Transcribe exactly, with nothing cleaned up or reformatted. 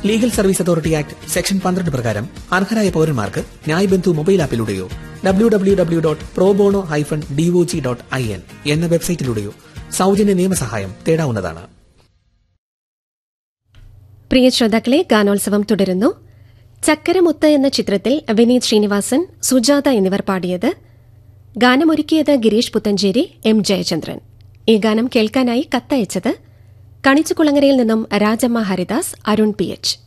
Legal service authority act section പന്ത്രണ്ട് പ്രകാരം അർഹരായ പൌരന്മാർക്ക് ന്യായ് ബന്ധു mobile ആപ്പിലൂടെയോ W W W dot pro bono hyphen DOG dot I N എന്ന വെബ്സൈറ്റിലൂടെയോ സൌജന്യ നിയമസഹായം തേടാവുന്നതാണ്. പ്രിയ ശ്രോതാക്കളെ, ഗാനോത്സവം തുടരുന്നു. ചക്കരമുത്ത് എന്ന ചിത്രത്തിൽ വിനീത് ശ്രീനിവാസൻ, സുജാത എന്നിവർ പാടിയത്. ഗാനമൊരുക്കിയത് ഗിരീഷ് പുത്തഞ്ചേരി, എം ജയചന്ദ്രൻ. ഈ ഗാനം കേൾക്കാനായി കത്തയച്ചത് കണിച്ചുകുളങ്ങരയിൽ നിന്നും രാജമ്മ ഹരിദാസ്, അരുൺ പി എച്ച്.